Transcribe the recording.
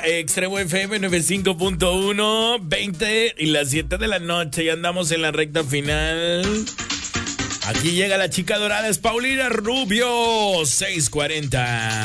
Extremo FM 95.1, 20 y las 7 de la noche. Ya andamos en la recta final. Aquí llega la chica dorada, es Paulina Rubio, 640.